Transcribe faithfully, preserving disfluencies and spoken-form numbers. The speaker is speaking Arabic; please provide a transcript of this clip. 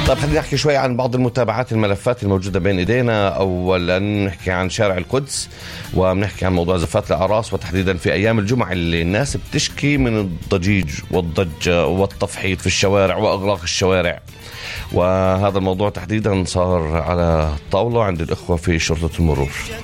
طيب خلينا نحكي شوي عن بعض المتابعات الملفات الموجودة بين إيدينا. أولا نحكي عن شارع القدس، وبنحكي عن موضوع زفات الأعراس، وتحديدا في أيام الجمعة اللي الناس بتشكي من الضجيج والضجة والتفحيط في الشوارع وأغلاق الشوارع. وهذا الموضوع تحديدا صار على الطاولة عند الإخوة في شرطة المرور.